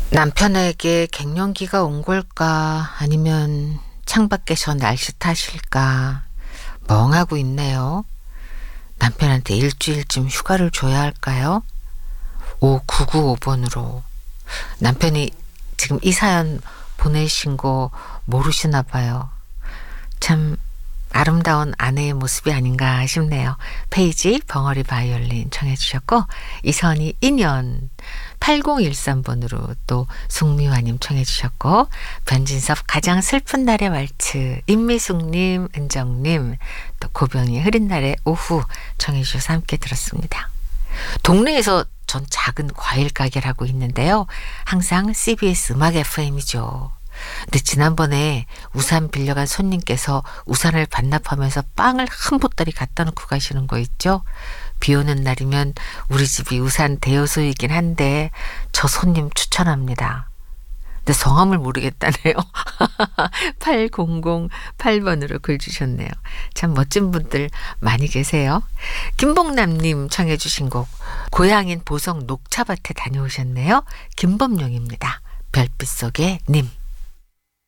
남편에게 갱년기가 온 걸까 아니면 창밖에서 날씨 탓일까 멍하고 있네요. 남편한테 일주일쯤 휴가를 줘야 할까요? 5995번으로 남편이 지금 이 사연 보내신 거 모르시나 봐요. 참 아름다운 아내의 모습이 아닌가 싶네요. 페이지 벙어리 바이올린 청해 주셨고, 이선희 인연 8013번으로 또 숙미화님 청해 주셨고, 변진섭 가장 슬픈 날의 왈츠 임미숙님, 은정님, 또 고병희 흐린 날의 오후 청해 주셔서 함께 들었습니다. 동네에서 전 작은 과일 가게를 하고 있는데요. 항상 CBS 음악 FM이죠. 근데 지난번에 우산 빌려간 손님께서 우산을 반납하면서 빵을 한 보따리 갖다 놓고 가시는 거 있죠? 비 오는 날이면 우리 집이 우산 대여소이긴 한데 저 손님 추천합니다. 근데 성함을 모르겠다네요. 8008번으로 글 주셨네요. 참 멋진 분들 많이 계세요. 김봉남님 청해 주신 곡 고향인 보성 녹차밭에 다녀오셨네요. 김범용입니다. 별빛 속의 님.